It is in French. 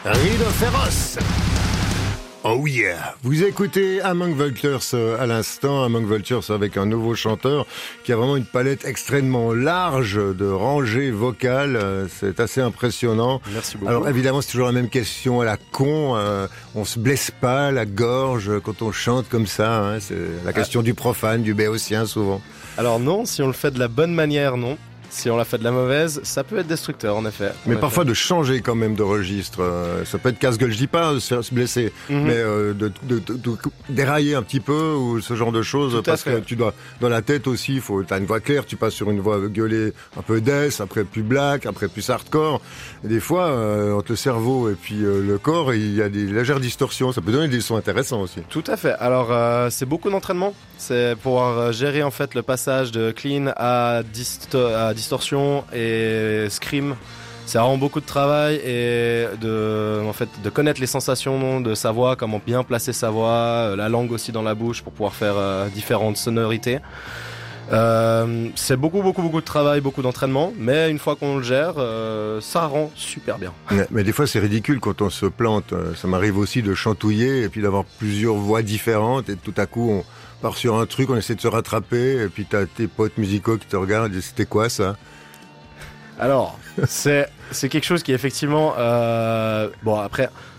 Rideau féroce. Oh yeah. Vous écoutez Among Vultures à l'instant, Among Vultures avec un nouveau chanteur qui a vraiment une palette extrêmement large de rangées vocales, c'est assez impressionnant. Merci beaucoup. Alors évidemment c'est toujours la même question à la con, on se blesse pas la gorge quand on chante comme ça, hein, c'est la question du profane, du béotien souvent. Alors non, si on le fait de la bonne manière, non. Si on l'a fait de la mauvaise, ça peut être destructeur, en effet. Mais parfois de changer quand même de registre. Ça peut être casse-gueule, je dis pas se blesser, mais de dérailler un petit peu ou ce genre de choses. Tout parce que tu dois, dans la tête aussi, t'as une voix claire, tu passes sur une voix gueulée un peu death, après plus black, après plus hardcore. Et des fois, entre le cerveau et puis le corps, il y a des légères distorsions. Ça peut donner des sons intéressants aussi. Tout à fait. Alors, c'est beaucoup d'entraînement. C'est pouvoir gérer en fait le passage de clean à distorsion et scream. C'est vraiment beaucoup de travail et de connaître les sensations de sa voix, comment bien placer sa voix, la langue aussi dans la bouche pour pouvoir faire différentes sonorités. C'est beaucoup de travail, beaucoup d'entraînement, mais une fois qu'on le gère, ça rend super bien. Mais des fois c'est ridicule quand on se plante. Ça m'arrive aussi de chantouiller et puis d'avoir plusieurs voix différentes et tout à coup on part sur un truc, on essaie de se rattraper et puis t'as tes potes musicaux qui te regardent et disent c'était quoi ça? Alors, c'est quelque chose qui effectivement... bon après,